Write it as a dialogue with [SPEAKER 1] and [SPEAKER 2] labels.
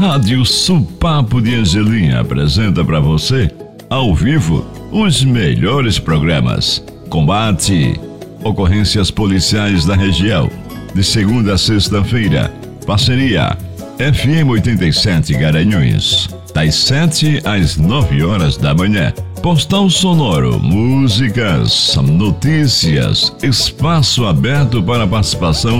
[SPEAKER 1] Rádio Supapo de Angelim apresenta para você, ao vivo, os melhores programas. Combate, ocorrências policiais da região, de segunda a sexta-feira. Parceria FM 87 Garanhuns, das 7 às 9 horas da manhã. Postal sonoro, músicas, notícias, espaço aberto para participação